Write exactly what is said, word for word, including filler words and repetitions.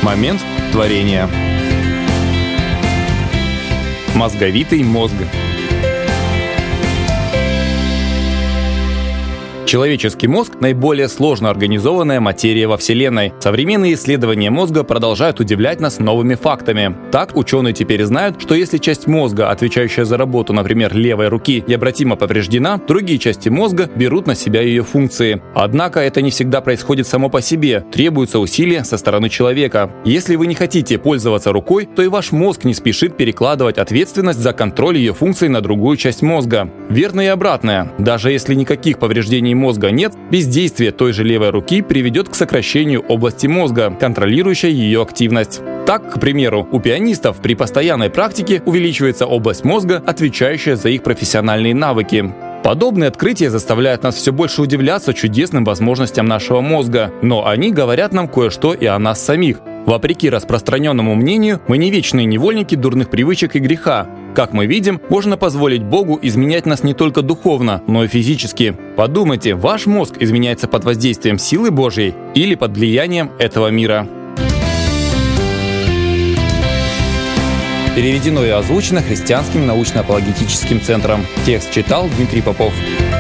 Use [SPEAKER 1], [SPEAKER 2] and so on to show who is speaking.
[SPEAKER 1] Момент творения. Мозговитый мозг. Человеческий мозг – наиболее сложно организованная материя во Вселенной. Современные исследования мозга продолжают удивлять нас новыми фактами. Так, ученые теперь знают, что если часть мозга, отвечающая за работу, например, левой руки, необратимо повреждена, другие части мозга берут на себя ее функции. Однако это не всегда происходит само по себе, требуются усилия со стороны человека. Если вы не хотите пользоваться рукой, то и ваш мозг не спешит перекладывать ответственность за контроль ее функций на другую часть мозга. Верно и обратное. Даже если никаких повреждений мозга нет, бездействие той же левой руки приведет к сокращению области мозга, контролирующей ее активность. Так, к примеру, у пианистов при постоянной практике увеличивается область мозга, отвечающая за их профессиональные навыки. Подобные открытия заставляют нас все больше удивляться чудесным возможностям нашего мозга, но они говорят нам кое-что и о нас самих. Вопреки распространенному мнению, мы не вечные невольники дурных привычек и греха. Как мы видим, можно позволить Богу изменять нас не только духовно, но и физически. Подумайте, ваш мозг изменяется под воздействием силы Божьей или под влиянием этого мира. Переведено и озвучено Христианским научно-апологетическим центром. Текст читал Дмитрий Попов.